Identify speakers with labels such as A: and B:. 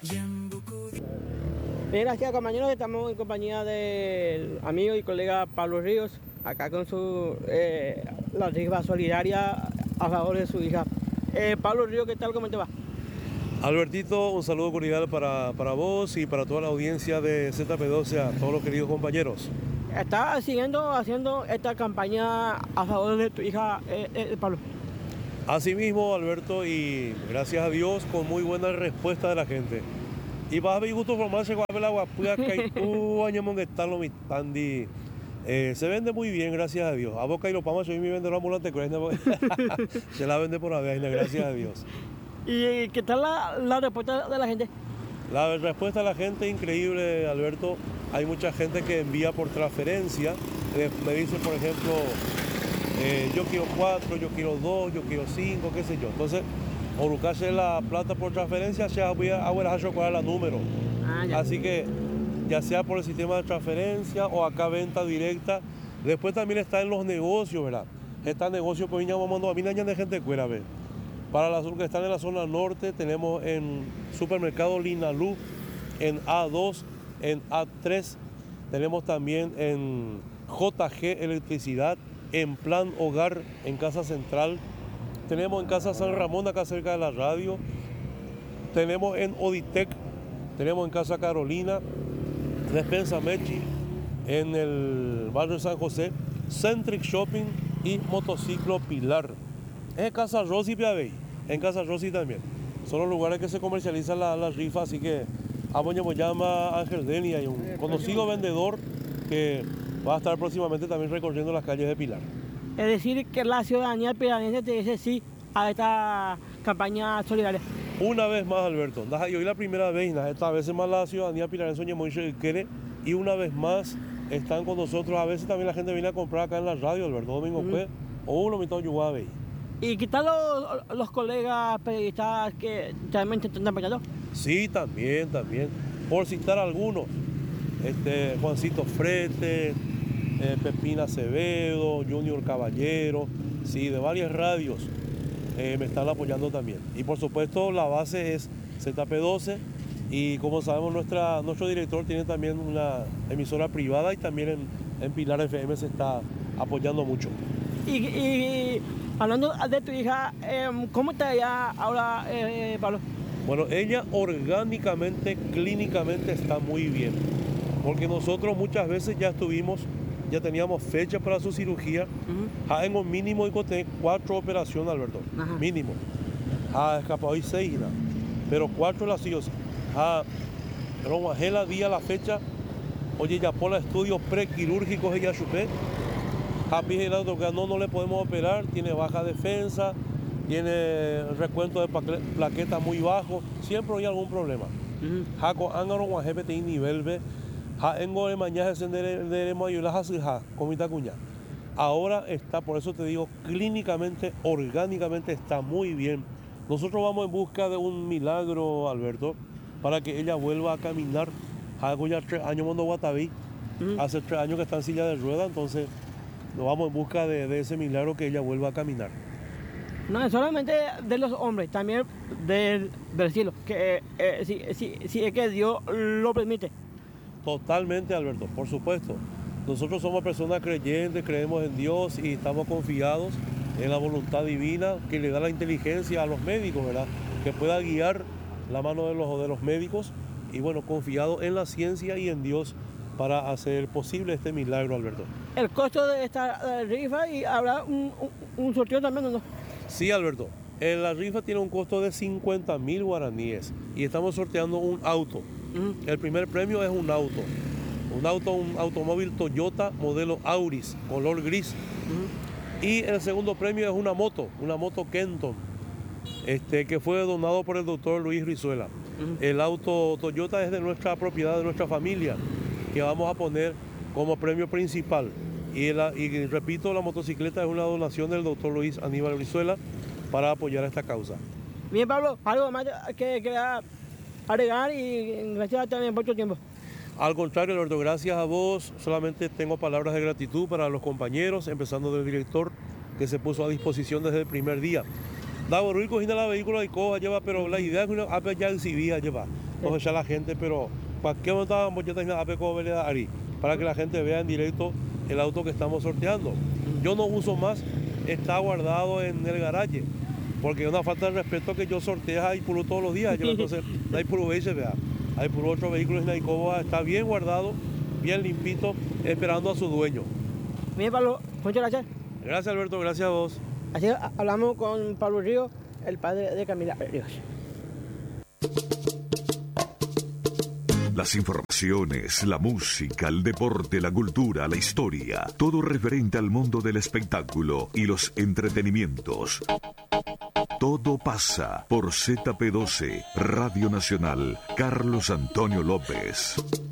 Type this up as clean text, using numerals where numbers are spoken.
A: Bien, gracias compañeros, estamos en compañía del amigo y colega Pablo Ríos, acá con la rifa solidaria a favor de su hija. Pablo Ríos, ¿qué tal? ¿Cómo te va?
B: Albertito, un saludo cordial para vos y para toda la audiencia de ZP12, a todos los queridos compañeros.
A: ¿Estás haciendo esta campaña a favor de tu hija, Pablo?
B: Asimismo, Alberto, y gracias a Dios, con muy buena respuesta de la gente. Y vas a ver gusto formarse con la guapuya que se vende muy bien, gracias a Dios. A boca y los pamas, soy mi vendedor ambulante, se la vende por la vaina, gracias a Dios.
A: ¿Y qué tal la respuesta de la gente?
B: La respuesta de la gente increíble, Alberto. Hay mucha gente que envía por transferencia. Me dice, por ejemplo, yo quiero 4, yo quiero 2, yo quiero 5, qué sé yo. Entonces, o buscarse la plata por transferencia, ya voy a chocar la número. Así que, ya sea por el sistema de transferencia o acá venta directa. Después también está en los negocios, ¿verdad? Está el negocio que viña mamando a mí de gente cuera, ¿ver? Para los que están en la zona norte, tenemos en supermercado Linalú, en A2, en A3, tenemos también en JG Electricidad, en Plan Hogar, en Casa Central, tenemos en Casa San Ramón, acá cerca de la radio, tenemos en Oditec, tenemos en Casa Carolina, Despensa Mechi, en el barrio San José, Centric Shopping y Motociclo Pilar. En Casa Rosy Piabey, en Casa Rosy también. Son los lugares que se comercializan la rifa, así que a Moña llama Ángel Denia y un conocido vendedor que va a estar próximamente también recorriendo las calles de Pilar.
A: Es decir, que la ciudadanía pilarense te dice sí a esta campaña solidaria.
B: Una vez más, Alberto, y hoy la primera vez, esta vez más la ciudadanía pilarense quiere, y una vez más están con nosotros. A veces también la gente viene a comprar acá en la radio, Alberto, domingo pues, o uno mitad Yuguabe.
A: ¿Y qué tal los colegas periodistas que también te están apoyando?
B: Sí, también. Por citar algunos, Juancito Frete, Pepina Acevedo, Junior Caballero, sí, de varias radios me están apoyando también. Y por supuesto la base es ZP12 y como sabemos nuestro director tiene también una emisora privada y también en Pilar FM se está apoyando mucho.
A: Y hablando de tu hija, ¿cómo está ella ahora, Pablo?
B: Bueno, ella orgánicamente, clínicamente está muy bien, porque nosotros muchas veces ya teníamos fecha para su cirugía, en un mínimo y 4 operaciones, Alberto, mínimo. Escapado hoy 6, pero 4 las sí o sí. Pero la día la fecha, oye, ya por los estudios prequirúrgicos ella chupé. No le podemos operar, tiene baja defensa, tiene recuento de plaquetas muy bajo, siempre hay algún problema. Jaco angaro guajepe tiene nivel B, engore mañana de mayulaja comita cuña. Ahora está, por eso te digo, clínicamente, orgánicamente está muy bien. Nosotros vamos en busca de un milagro, Alberto, para que ella vuelva a caminar. Hago ya 3 años mundo Guataví, hace 3 años que está en silla de ruedas, entonces nos vamos en busca de ese milagro que ella vuelva a caminar.
A: No es solamente de los hombres, también del cielo, que si es que Dios lo permite.
B: Totalmente, Alberto, por supuesto. Nosotros somos personas creyentes, creemos en Dios y estamos confiados en la voluntad divina que le da la inteligencia a los médicos, ¿verdad? Que pueda guiar la mano de los médicos y bueno, confiado en la ciencia y en Dios para hacer posible este milagro, Alberto.
A: El costo de esta rifa y habrá un sorteo también, ¿no?
B: Sí, Alberto. La rifa tiene un costo de 50.000 guaraníes y estamos sorteando un auto. El primer premio es un automóvil Toyota modelo Auris, color gris. Y el segundo premio es una moto Kenton, que fue donado por el doctor Luis Rizuela. El auto Toyota es de nuestra propiedad, de nuestra familia, que vamos a poner como premio principal. Y repito, la motocicleta es una donación del doctor Luis Aníbal Rizuela para apoyar a esta causa.
A: Bien, Pablo, algo más que queda agregar y gracias también por tu tiempo.
B: Al contrario, Alberto, gracias a vos. Solamente tengo palabras de gratitud para los compañeros, empezando del director que se puso a disposición desde el primer día. Davo Ruiz cogina la vehículo y coja, lleva, pero la idea es que uno ya exhibía, lleva. cosechar la gente, pero cualquier momento vamos a tener para que la gente vea en directo el auto que estamos sorteando. Yo no uso más, está guardado en el garaje, porque es una falta de respeto que yo sorteo a Ipurú todos los días. Yo entonces, la Ipurú veces, vea, hay por otro vehículo en Naicoba, está bien guardado, bien limpito, esperando a su dueño.
A: Bien, Pablo, muchas gracias.
B: Gracias, Alberto, gracias a vos.
A: Así hablamos con Pablo Ríos, el padre de Camila Ríos.
C: Las informaciones, la música, el deporte, la cultura, la historia, todo referente al mundo del espectáculo y los entretenimientos. Todo pasa por ZP12, Radio Nacional, Carlos Antonio López.